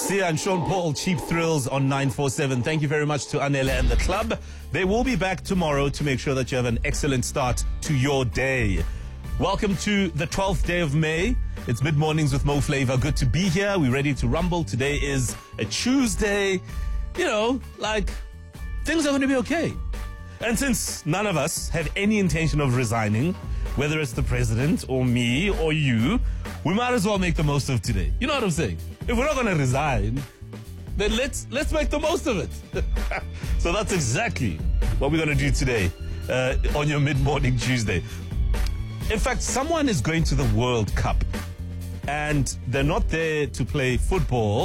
Sia and Sean Paul, Cheap Thrills on 947. Thank you very much to Anele and the club. They will be back tomorrow to make sure that you have an excellent start to your day. Welcome to the 12th day of May. It's Mid Mornings with Mo Flavor. Good to be here. We're ready to rumble. Today is a Tuesday. You know, like, things are going to be okay. And since none of us have any intention of resigning, whether it's the president or me or you, we might as well make the most of today. You know what I'm saying? If we're not going to resign, then let's make the most of it. So that's exactly what we're going to do today on your Mid-Morning Tuesday. In fact, someone is going to the World Cup and they're not there to play football.